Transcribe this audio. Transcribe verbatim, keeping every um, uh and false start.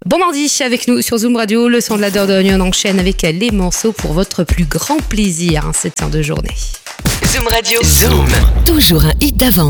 Bon mardi avec nous sur Zoom Radio, le son de la Dordogne. On enchaîne avec les morceaux pour votre plus grand plaisir, hein, cette fin de journée. Zoom Radio. Zoom. Toujours un hit d'avance.